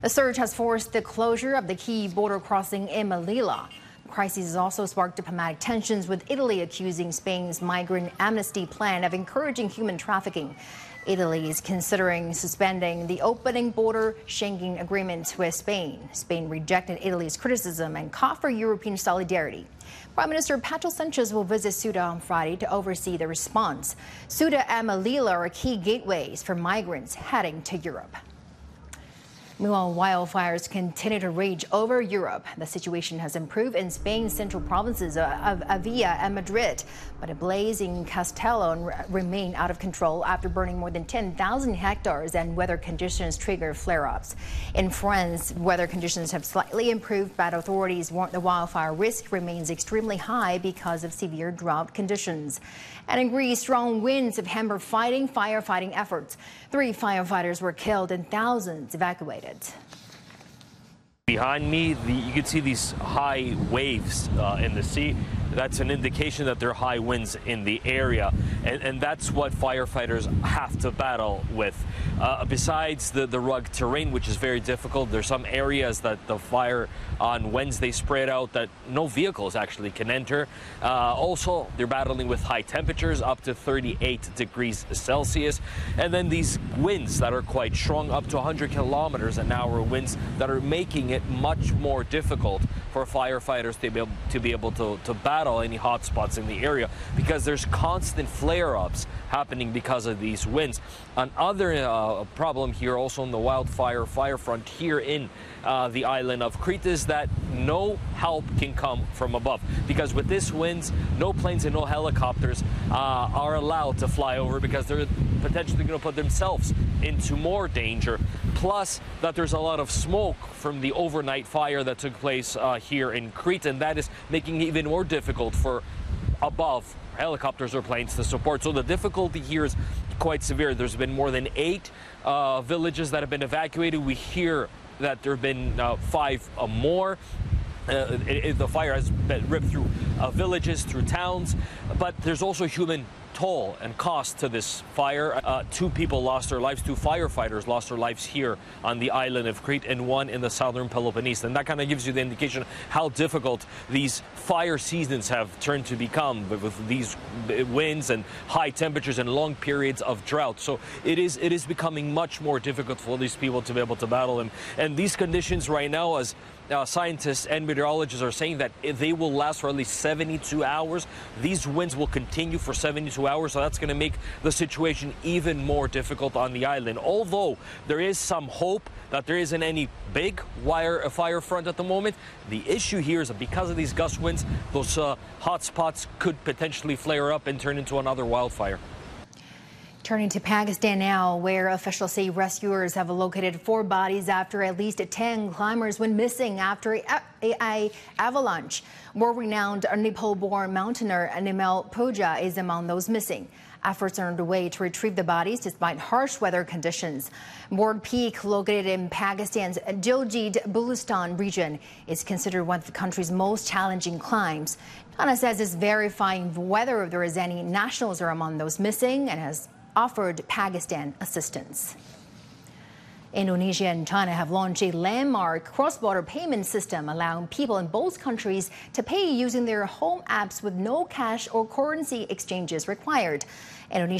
The surge has forced the closure of the key border crossing in Melilla. The crisis has also sparked diplomatic tensions, with Italy accusing Spain's migrant amnesty plan of encouraging human trafficking. Italy is considering suspending the opening border Schengen agreement with Spain. Spain rejected Italy's criticism and called for European solidarity. Prime Minister Pedro Sanchez will visit Ceuta on Friday to oversee the response. Ceuta and Melilla are key gateways for migrants heading to Europe. Meanwhile, wildfires continue to rage over Europe. The situation has improved in Spain's central provinces of Avia and Madrid, but a blaze in Castellón remained out of control after burning more than 10,000 hectares, and weather conditions triggered flare-ups. In France, weather conditions have slightly improved, but authorities warn the wildfire risk remains extremely high because of severe drought conditions. And in Greece, strong winds have hampered firefighting efforts. 3 firefighters were killed and thousands evacuated. Behind me, you can see these high waves in the sea. That's an indication that there are high winds in the area, and that's what firefighters have to battle with. Besides the rugged terrain, which is very difficult, there's some areas that the fire on Wednesday spread out that no vehicles actually can enter. Also, they're battling with high temperatures, up to 38 degrees Celsius, and then these winds that are quite strong, up to 100 kilometers an hour winds that are making it much more difficult for firefighters to be able to battle any hot spots in the area, because there's constant flare-ups happening because of these winds. Another problem here also on the wildfire front here in the island of Crete is that no help can come from above, because with this winds, no planes and no helicopters are allowed to fly over, because they're potentially going to put themselves into more danger. Plus that there's a lot of smoke from the overnight fire that took place here in Crete, and that is making it even more difficult for above helicopters or planes to support. So the difficulty here is quite severe. There's been more than 8 villages that have been evacuated. We hear that there have been 5 more. The fire has been ripped through villages, through towns, but there's also human toll and cost to this fire. 2 people lost their lives, 2 firefighters lost their lives here on the island of Crete, and 1 in the southern Peloponnese. And that kind of gives you the indication how difficult these fire seasons have turned to become, with these winds and high temperatures and long periods of drought. So it is becoming much more difficult for these people to be able to battle them. And these conditions right now, as scientists and meteorologists are saying, that they will last for at least 72 hours. These winds will continue for 72 hours, so that's going to make the situation even more difficult on the island. Although there is some hope that there isn't any big fire front at the moment, the issue here is that because of these gust winds, those hot spots could potentially flare up and turn into another wildfire. Turning to Pakistan now, where officials say rescuers have located 4 bodies after at least 10 climbers went missing after an avalanche. World-renowned Nepal-born mountaineer Nimel Pooja is among those missing. Efforts are underway to retrieve the bodies despite harsh weather conditions. Board Peak, located in Pakistan's Gilgit-Baltistan region, is considered one of the country's most challenging climbs. China says it's verifying whether there is any nationals are among those missing and has offered Pakistan assistance. Indonesia and China have launched a landmark cross-border payment system, allowing people in both countries to pay using their home apps with no cash or currency exchanges required. Indonesia